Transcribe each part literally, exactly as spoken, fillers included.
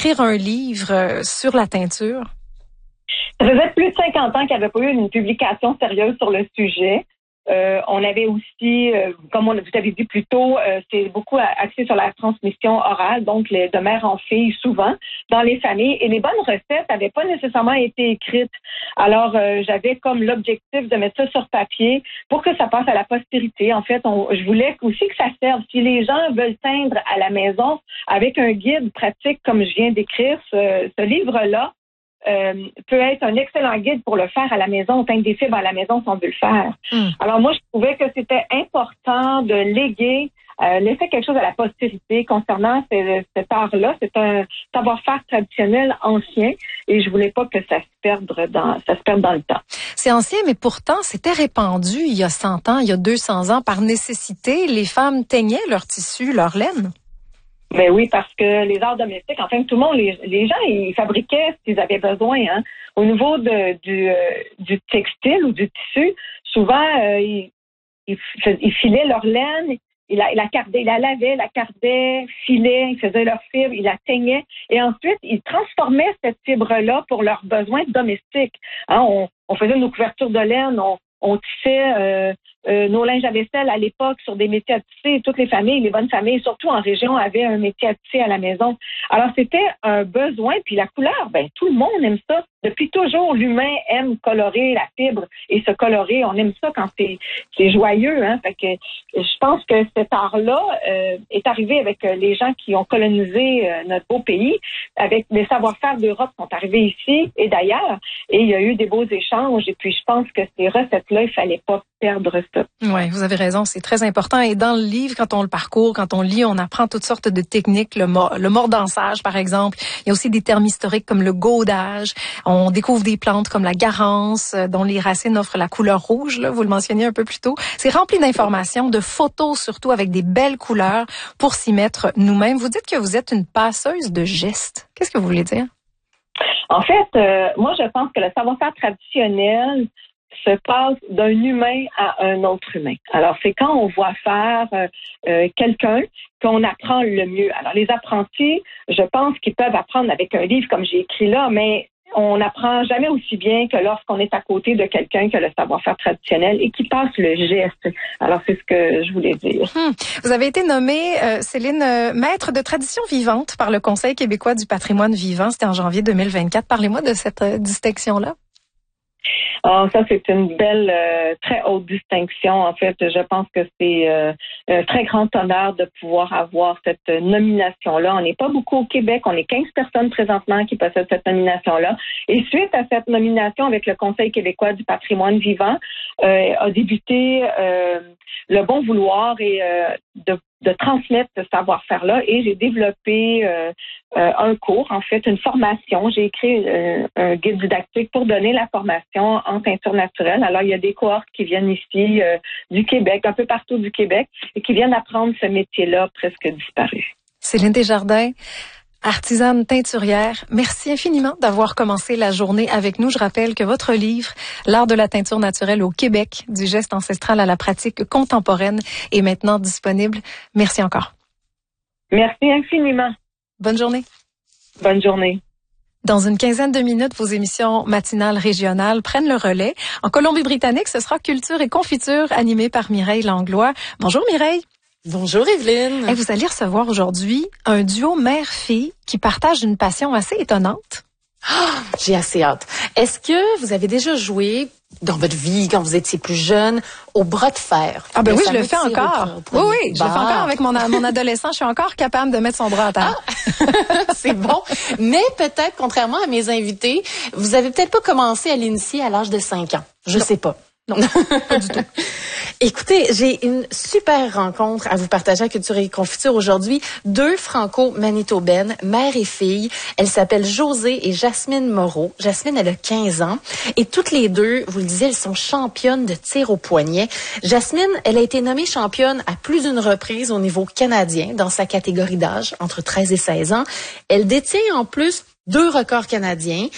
d'écrire un livre euh, sur la teinture? Ça faisait plus de cinquante ans qu'il n'y avait pas eu une publication sérieuse sur le sujet. Euh, on avait aussi, euh, comme on, vous avez dit plus tôt, euh, c'est beaucoup axé sur la transmission orale, donc les, de mère en fille souvent dans les familles. Et les bonnes recettes n'avaient pas nécessairement été écrites. Alors, euh, j'avais comme l'objectif de mettre ça sur papier pour que ça passe à la postérité. En fait, on, je voulais aussi que ça serve. Si les gens veulent teindre à la maison avec un guide pratique comme je viens d'écrire, ce, ce livre-là, Euh, peut être un excellent guide pour le faire à la maison, teindre des fibres à la maison si on veut le faire. Mm. Alors moi, je trouvais que c'était important de léguer, euh, laisser quelque chose à la postérité concernant ce, cet art-là. C'est un savoir-faire traditionnel ancien et je voulais pas que ça se perde dans, ça se perde dans le temps. C'est ancien, mais pourtant, c'était répandu il y a cent ans, il y a deux cents ans. Par nécessité, les femmes teignaient leur tissu, leur laine. Ben oui, parce que les arts domestiques, enfin tout le monde, les, les gens, ils fabriquaient ce qu'ils avaient besoin. Hein. Au niveau de, du, euh, du textile ou du tissu, souvent euh, ils, ils, ils filaient leur laine, ils la, ils la cardaient, ils la lavaient, la cardaient, filaient, ils faisaient leur fibre, ils la teignaient, et ensuite ils transformaient cette fibre-là pour leurs besoins domestiques. Hein, on, on faisait nos couvertures de laine, on On tissait euh, euh, nos linges à vaisselle à l'époque sur des métiers à tisser. Toutes les familles, les bonnes familles, surtout en région, avaient un métier à tisser à la maison. Alors, c'était un besoin. Puis la couleur, ben tout le monde aime ça. Depuis toujours, l'humain aime colorer la fibre et se colorer. On aime ça quand c'est, c'est joyeux. Hein? Fait que je pense que cet art-là euh, est arrivé avec les gens qui ont colonisé euh, notre beau pays, avec les savoir-faire d'Europe qui sont arrivés ici et d'ailleurs. Et il y a eu des beaux échanges. Et puis, je pense que ces recettes-là, il fallait pas perdre ça. Oui, vous avez raison, c'est très important. Et dans le livre, quand on le parcourt, quand on lit, on apprend toutes sortes de techniques, le, mor- le mordançage, par exemple. Il y a aussi des termes historiques comme le gaudage. On découvre des plantes comme la garance, dont les racines offrent la couleur rouge, là, vous le mentionniez un peu plus tôt. C'est rempli d'informations, de photos surtout, avec des belles couleurs pour s'y mettre nous-mêmes. Vous dites que vous êtes une passeuse de gestes. Qu'est-ce que vous voulez dire? En fait, euh, moi, je pense que le savoir-faire traditionnel se passe d'un humain à un autre humain. Alors, c'est quand on voit faire euh, euh, quelqu'un qu'on apprend le mieux. Alors, les apprentis, je pense qu'ils peuvent apprendre avec un livre comme j'ai écrit là, mais on n'apprend jamais aussi bien que lorsqu'on est à côté de quelqu'un qui a le savoir-faire traditionnel et qui passe le geste. Alors, c'est ce que je voulais dire. Hum. Vous avez été nommée, euh, Céline, euh, maître de tradition vivante par le Conseil québécois du patrimoine vivant. C'était en janvier deux mille vingt-quatre. Parlez-moi de cette euh, distinction-là. Oh, ça, c'est une belle, euh, très haute distinction. En fait, je pense que c'est euh, un très grand honneur de pouvoir avoir cette nomination-là. On n'est pas beaucoup au Québec. On est quinze personnes présentement qui possèdent cette nomination-là. Et suite à cette nomination avec le Conseil québécois du patrimoine vivant, euh, a débuté euh, le bon vouloir et euh, de de transmettre ce savoir-faire-là et j'ai développé euh, euh, un cours, en fait, une formation. J'ai écrit euh, un guide didactique pour donner la formation en teinture naturelle. Alors, il y a des cohortes qui viennent ici euh, du Québec, un peu partout du Québec, et qui viennent apprendre ce métier-là presque disparu. Céline Desjardins, artisane teinturière, merci infiniment d'avoir commencé la journée avec nous. Je rappelle que votre livre, L'art de la teinture naturelle au Québec, du geste ancestral à la pratique contemporaine, est maintenant disponible. Merci encore. Merci infiniment. Bonne journée. Bonne journée. Dans une quinzaine de minutes, vos émissions matinales régionales prennent le relais. En Colombie-Britannique, ce sera Culture et Confiture animée par Mireille Langlois. Bonjour Mireille. Bonjour Evelyne. Et vous allez recevoir aujourd'hui un duo mère-fille qui partage une passion assez étonnante. Oh, j'ai assez hâte. Est-ce que vous avez déjà joué dans votre vie, quand vous étiez plus jeune, au bras de fer? Ah ben oui, je le fais encore. Oui, oui, je bah. le fais encore avec mon, mon adolescent. Je suis encore capable de mettre son bras à terre. Ah, c'est bon. Mais peut-être, contrairement à mes invités, vous avez peut-être pas commencé à l'initier à l'âge de cinq ans. Je non. sais pas. Non, pas du tout. Écoutez, j'ai une super rencontre à vous partager à Culture et Confiture aujourd'hui. Deux franco-manitobaines, mère et fille. Elles s'appellent Josée et Jasmine Moreau. Jasmine, elle a quinze ans. Et toutes les deux, vous le disiez, elles sont championnes de tir au poignet. Jasmine, elle a été nommée championne à plus d'une reprise au niveau canadien dans sa catégorie d'âge, entre treize et seize ans. Elle détient en plus deux records canadiens.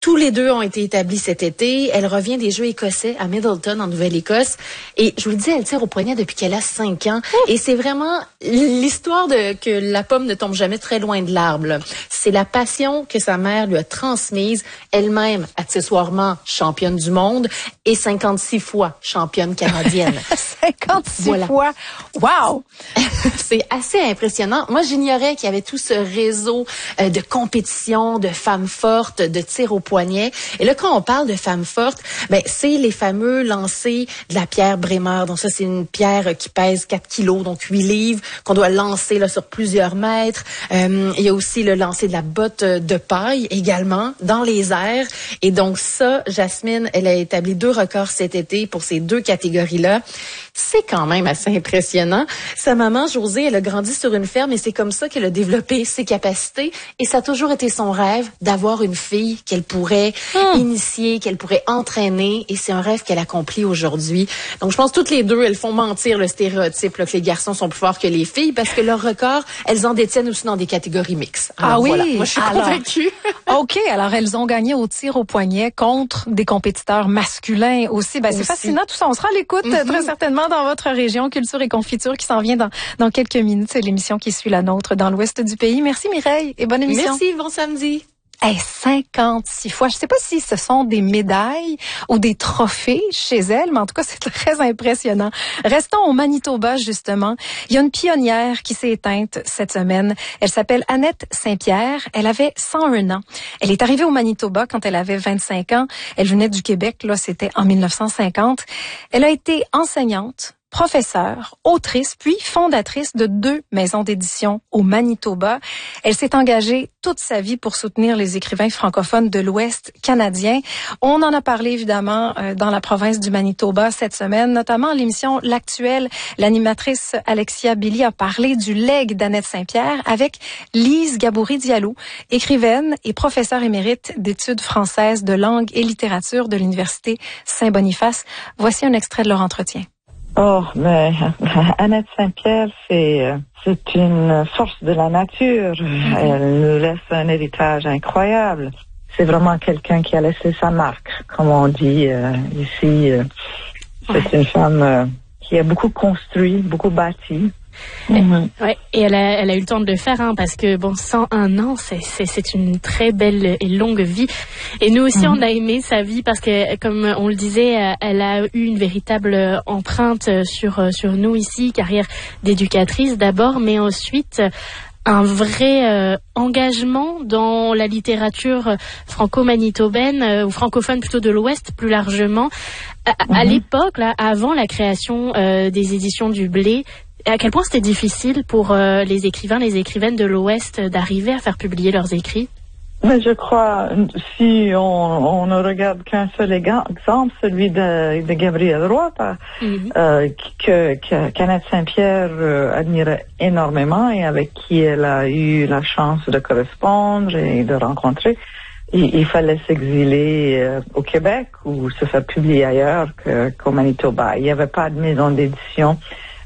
Tous les deux ont été établis cet été. Elle revient des Jeux écossais à Middleton, en Nouvelle-Écosse. Et je vous le dis, elle tire au poignet depuis qu'elle a cinq ans. Ouf. Et c'est vraiment l'histoire de que la pomme ne tombe jamais très loin de l'arbre, là. C'est la passion que sa mère lui a transmise. Elle-même, accessoirement, championne du monde et cinquante-six fois championne canadienne. cinquante-six voilà. fois! Wow! C'est assez impressionnant. Moi, j'ignorais qu'il y avait tout ce réseau euh, de compétition, de femmes fortes, de tir au poignet. Et là, quand on parle de femmes fortes, ben c'est les fameux lancers de la pierre Bremer. Donc ça, c'est une pierre qui pèse quatre kilos, donc huit livres, qu'on doit lancer là sur plusieurs mètres. Euh, il y a aussi le lancer de la botte de paille également dans les airs. Et donc ça, Jasmine, elle a établi deux records cet été pour ces deux catégories-là. C'est quand même assez impressionnant. Sa maman, Josée, elle a grandi sur une ferme et c'est comme ça qu'elle a développé ses capacités. Et ça a toujours été son rêve d'avoir une fille qu'elle pourrait mmh. initier, qu'elle pourrait entraîner. Et c'est un rêve qu'elle accomplit aujourd'hui. Donc, je pense que toutes les deux, elles font mentir le stéréotype là, que les garçons sont plus forts que les filles parce que leurs records, elles en détiennent aussi dans des catégories mixtes. Alors, ah oui? Voilà. Moi, je suis alors, convaincue. OK. Alors, elles ont gagné au tir au poignet contre des compétiteurs masculins aussi. Ben, c'est aussi. Fascinant tout ça. On sera à l'écoute mm-hmm. très certainement dans votre région Culture et Confiture qui s'en vient dans, dans quelques minutes. C'est l'émission qui suit la nôtre dans l'ouest du pays. Merci Mireille et bonne émission. Merci, bon samedi. Hey, cinquante-six fois. Je sais pas si ce sont des médailles ou des trophées chez elle, mais en tout cas, c'est très impressionnant. Restons au Manitoba, justement. Il y a une pionnière qui s'est éteinte cette semaine. Elle s'appelle Annette Saint-Pierre. Elle avait cent un ans. Elle est arrivée au Manitoba quand elle avait vingt-cinq ans. Elle venait du Québec, là, c'était en mille neuf cent cinquante. Elle a été enseignante, professeure, autrice, puis fondatrice de deux maisons d'édition au Manitoba. Elle s'est engagée toute sa vie pour soutenir les écrivains francophones de l'Ouest canadien. On en a parlé évidemment euh, dans la province du Manitoba cette semaine, notamment à l'émission L'Actuel. L'animatrice Alexia Billy a parlé du legs d'Annette Saint-Pierre avec Lise Gaboury-Diallo, écrivaine et professeure émérite d'études françaises de langue et littérature de l'Université Saint-Boniface. Voici un extrait de leur entretien. Oh, mais Annette Saint-Pierre, c'est c'est une force de la nature. Mm-hmm. Elle nous laisse un héritage incroyable. C'est vraiment quelqu'un qui a laissé sa marque, comme on dit euh, ici. Euh, c'est ouais. une femme euh, qui a beaucoup construit, beaucoup bâti. Mm-hmm. Ouais, et elle a, elle a eu le temps de le faire, hein, parce que bon, cent un ans, c'est, c'est, c'est une très belle et longue vie. Et nous aussi, mm-hmm. on a aimé sa vie parce que, comme on le disait, elle a eu une véritable empreinte sur sur nous ici, carrière d'éducatrice d'abord, mais ensuite un vrai euh, engagement dans la littérature franco-manitobaine euh, ou francophone plutôt de l'Ouest plus largement. À, mm-hmm. à l'époque, là, avant la création euh, des éditions du Blé. À quel point c'était difficile pour euh, les écrivains, les écrivaines de l'Ouest d'arriver à faire publier leurs écrits? Mais je crois, si on, on ne regarde qu'un seul exemple, celui de, de Gabriel Roy, mm-hmm. euh, que, que qu'Annette Saint-Pierre euh, admirait énormément et avec qui elle a eu la chance de correspondre et de rencontrer. Il, il fallait s'exiler euh, au Québec ou se faire publier ailleurs que, qu'au Manitoba. Il n'y avait pas de maison d'édition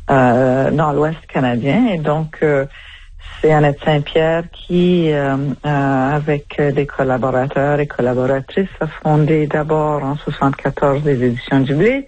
Euh, dans l'Ouest canadien et donc euh, c'est Annette Saint-Pierre qui, euh, euh, avec des collaborateurs et collaboratrices, a fondé d'abord en soixante-quatorze les éditions du Blé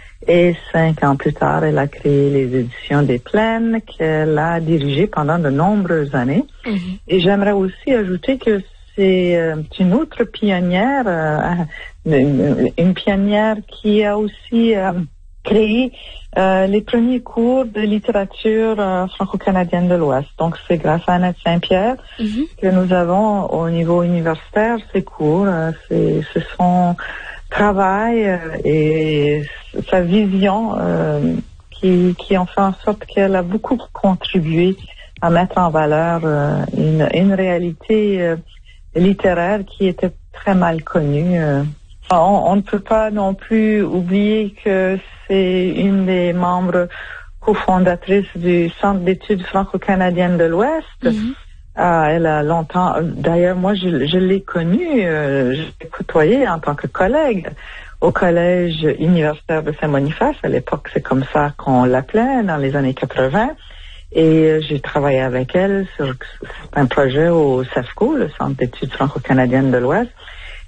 et cinq ans plus tard, elle a créé les éditions des Plaines qu'elle a dirigées pendant de nombreuses années. Mm-hmm. Et j'aimerais aussi ajouter que c'est euh, une autre pionnière, euh, une, une pionnière qui a aussi euh, créé euh, les premiers cours de littérature euh, franco-canadienne de l'Ouest. Donc, c'est grâce à Annette Saint-Pierre mm-hmm. que nous avons au niveau universitaire ces cours. Euh, c'est, c'est son travail euh, et sa vision euh, qui, qui ont fait en sorte qu'elle a beaucoup contribué à mettre en valeur euh, une, une réalité euh, littéraire qui était très mal connue. Euh. On, on ne peut pas non plus oublier que c'est une des membres cofondatrices du Centre d'études franco-canadiennes de l'Ouest. Mm-hmm. Euh, elle a longtemps, d'ailleurs moi je, je l'ai connue, euh, je l'ai côtoyée en tant que collègue au collège universitaire de Saint-Boniface. À l'époque, c'est comme ça qu'on l'appelait dans les années quatre-vingts. Et euh, j'ai travaillé avec elle sur un projet au C E F C O, le Centre d'études franco-canadiennes de l'Ouest.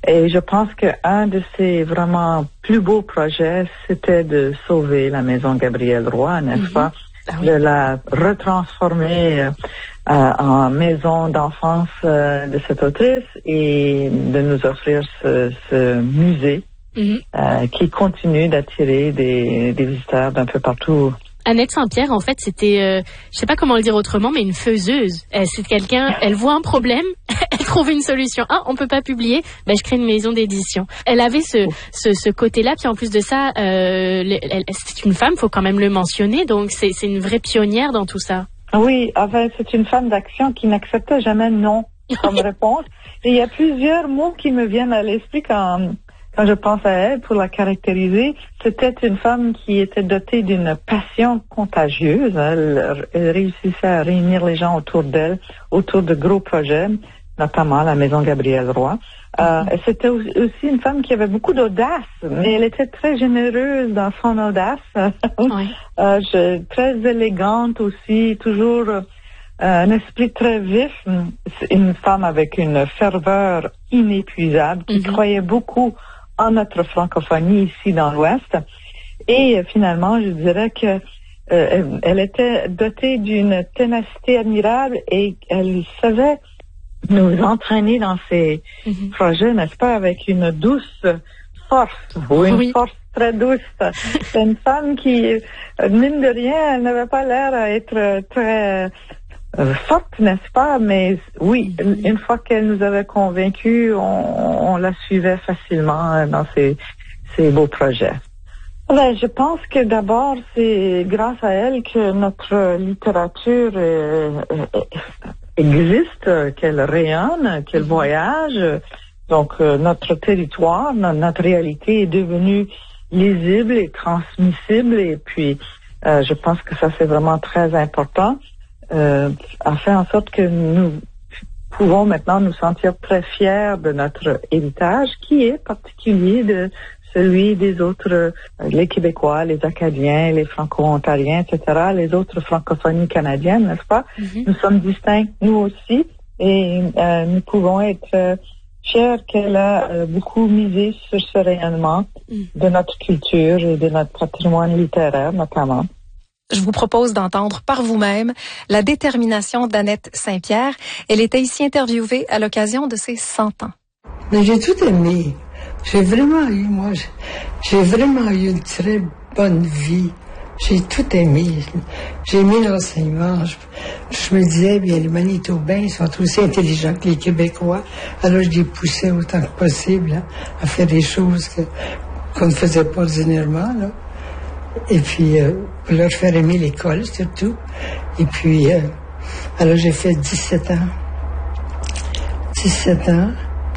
Et je pense qu'un de ses vraiment plus beaux projets, c'était de sauver la maison Gabriel Roy, n'est-ce mm-hmm. pas? Ah oui. De la retransformer euh, en maison d'enfance euh, de cette autrice et de nous offrir ce, ce musée mm-hmm. euh, qui continue d'attirer des, des visiteurs d'un peu partout. Annette Saint-Pierre, en fait, c'était, euh, je sais pas comment le dire autrement, mais une faiseuse. Elle, c'est quelqu'un, elle voit un problème, elle trouve une solution. Ah, on peut pas publier, ben je crée une maison d'édition. Elle avait ce, ce, ce côté-là, puis en plus de ça, euh, elle, c'est une femme, faut quand même le mentionner, donc c'est, c'est une vraie pionnière dans tout ça. Oui, enfin, c'est une femme d'action qui n'accepte jamais non comme réponse. Et il y a plusieurs mots qui me viennent à l'esprit quand... Quand je pense à elle, pour la caractériser, c'était une femme qui était dotée d'une passion contagieuse. Elle, elle réussissait à réunir les gens autour d'elle, autour de gros projets, notamment la Maison Gabriel Roy. Euh, c'était aussi une femme qui avait beaucoup d'audace, mais elle était très généreuse dans son audace. Oui. euh, je, très élégante aussi, toujours euh, un esprit très vif. Une femme avec une ferveur inépuisable, qui mm-hmm. croyait beaucoup en notre francophonie ici dans l'Ouest. Et euh, finalement, je dirais que euh, elle, elle était dotée d'une ténacité admirable et elle savait nous entraîner dans ses mm-hmm. projets, n'est-ce pas, avec une douce force, ou une oui. force très douce. C'est une femme qui, euh, mine de rien, elle n'avait pas l'air à être très... Euh, forte, n'est-ce pas? Mais oui, mm-hmm. une fois qu'elle nous avait convaincus, on, on la suivait facilement dans ses, ses beaux projets. Ben, je pense que d'abord, c'est grâce à elle que notre littérature euh, euh, existe, qu'elle rayonne, qu'elle mm-hmm. voyage. Donc, euh, notre territoire, notre réalité est devenue lisible et transmissible. Et puis, euh, je pense que ça, c'est vraiment très important. Euh, a fait en sorte que nous pouvons maintenant nous sentir très fiers de notre héritage qui est particulier de celui des autres, euh, les Québécois, les Acadiens, les Franco-Ontariens, et cetera, les autres francophonies canadiennes, n'est-ce pas? Mm-hmm. Nous sommes distincts, nous aussi, et euh, nous pouvons être euh, fiers qu'elle a euh, beaucoup misé sur ce rayonnement mm. de notre culture et de notre patrimoine littéraire, notamment. Je vous propose d'entendre par vous-même la détermination d'Annette Saint-Pierre. Elle était ici interviewée à l'occasion de ses cent ans. Mais j'ai tout aimé. J'ai vraiment eu, moi, j'ai vraiment eu une très bonne vie. J'ai tout aimé. J'ai aimé l'enseignement. Je, je me disais, bien, les Manitobains, ils sont aussi intelligents que les Québécois. Alors, je les poussais autant que possible hein, à faire des choses que, qu'on ne faisait pas ordinairement, là. Et puis, euh, pour leur faire aimer l'école, surtout. Et puis, euh, alors j'ai fait dix-sept ans. dix-sept ans.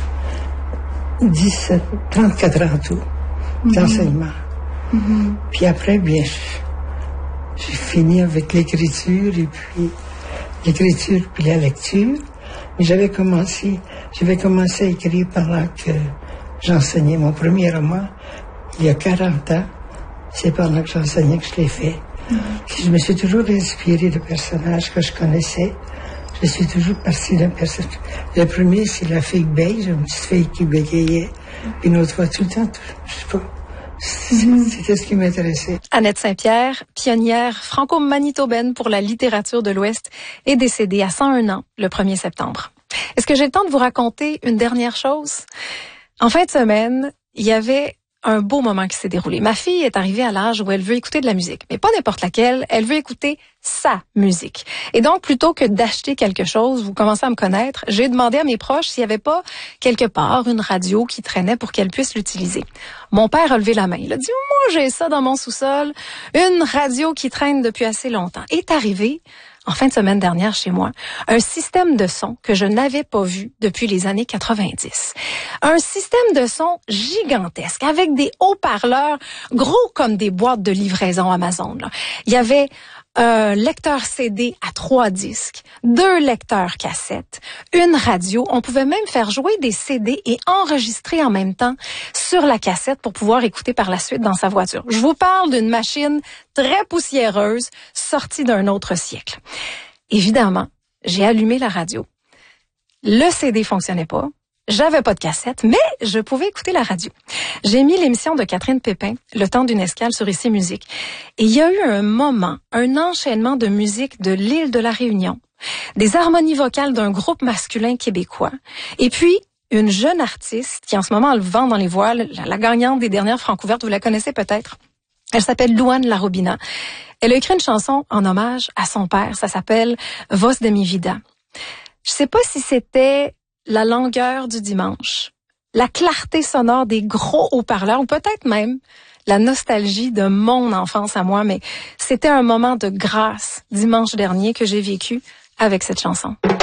dix-sept, trente-quatre ans en tout, mm-hmm. d'enseignement. Mm-hmm. Puis après, bien, j'ai fini avec l'écriture, et puis l'écriture, puis la lecture. Mais j'avais commencé, j'avais commencé à écrire pendant que j'enseignais mon premier roman, il y a quarante ans. C'est pendant que j'enseignais que je l'ai fait. Mm-hmm. Je me suis toujours inspirée de personnages que je connaissais. Je suis toujours partie d'un personnage. Le premier, c'est la fille beige, une petite fille qui bégayait. Puis une autre fois, tout le temps, tout, je sais pas. Mm-hmm. C'était ce qui m'intéressait. Annette Saint-Pierre, pionnière franco-manitobaine pour la littérature de l'Ouest, est décédée à cent un ans le premier septembre. Est-ce que j'ai le temps de vous raconter une dernière chose? En fin de semaine, il y avait un beau moment qui s'est déroulé. Ma fille est arrivée à l'âge où elle veut écouter de la musique, mais pas n'importe laquelle, elle veut écouter sa musique. Et donc, plutôt que d'acheter quelque chose, vous commencez à me connaître, j'ai demandé à mes proches s'il n'y avait pas quelque part une radio qui traînait pour qu'elle puisse l'utiliser. Mon père a levé la main. Il a dit, moi, j'ai ça dans mon sous-sol, une radio qui traîne depuis assez longtemps. Est arrivé en fin de semaine dernière chez moi, un système de son que je n'avais pas vu depuis les années quatre-vingt-dix. Un système de son gigantesque, avec des haut-parleurs gros comme des boîtes de livraison Amazon, là. Il y avait un lecteur C D à trois disques, deux lecteurs cassettes, une radio. On pouvait même faire jouer des C D et enregistrer en même temps sur la cassette pour pouvoir écouter par la suite dans sa voiture. Je vous parle d'une machine très poussiéreuse sortie d'un autre siècle. Évidemment, j'ai allumé la radio. Le C D fonctionnait pas. J'avais pas de cassette, mais je pouvais écouter la radio. J'ai mis l'émission de Catherine Pépin, Le temps d'une escale sur Ici Musique. Et il y a eu un moment, un enchaînement de musique de l'île de la Réunion, des harmonies vocales d'un groupe masculin québécois, et puis une jeune artiste qui en ce moment a le vent dans les voiles, la, la gagnante des dernières Francouvertes, vous la connaissez peut-être. Elle s'appelle Louane Larobina. Elle a écrit une chanson en hommage à son père. Ça s'appelle Voz de mi vida. Je sais pas si c'était la longueur du dimanche, la clarté sonore des gros haut-parleurs ou peut-être même la nostalgie de mon enfance à moi, mais c'était un moment de grâce dimanche dernier que j'ai vécu avec cette chanson.